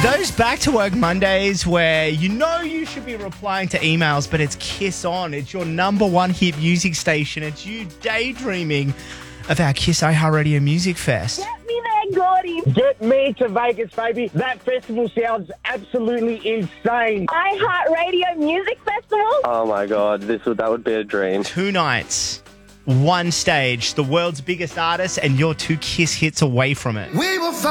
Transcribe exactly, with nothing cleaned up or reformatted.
Those back-to-work Mondays where you know you should be replying to emails, but it's Kiss On. It's your number one hit music station. It's you daydreaming of our Kiss iHeartRadio Music Fest. Get me there, Gordy. Get me to Vegas, baby. That festival sounds absolutely insane. iHeartRadio Music Festival? Oh my God, this would that would be a dream. Two nights, one stage, the world's biggest artists, and you're two Kiss hits away from it. We will fight.